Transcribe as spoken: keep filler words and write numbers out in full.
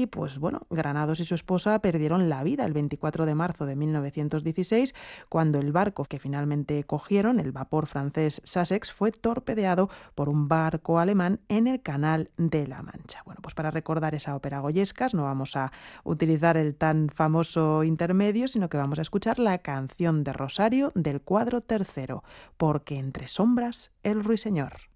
Y pues bueno, Granados y su esposa perdieron la vida el veinticuatro de marzo de mil novecientos dieciséis, cuando el barco que finalmente cogieron, el vapor francés Sussex, fue torpedeado por un barco alemán en el Canal de la Mancha. Bueno, pues para recordar esa ópera goyescas no vamos a utilizar el tan famoso intermedio, sino que vamos a escuchar la canción de Rosario del cuadro tercero, Porque entre sombras el ruiseñor.